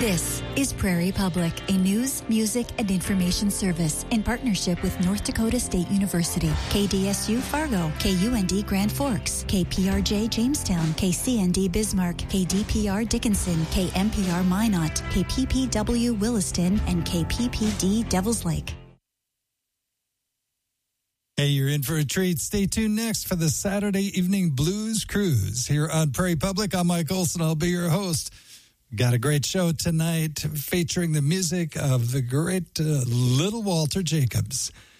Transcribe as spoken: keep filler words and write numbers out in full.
This is Prairie Public, a news, music, and information service in partnership with North Dakota State University, K D S U Fargo, K U N D Grand Forks, K P R J Jamestown, K C N D Bismarck, K D P R Dickinson, K M P R Minot, K P P W Williston, and K P P D Devils Lake. Hey, you're in for a treat. Stay tuned next for the Saturday Evening Blues Cruise here on Prairie Public. I'm Mike Olson. I'll be your host. Got a great show tonight featuring the music of the great uh, Little Walter Jacobs.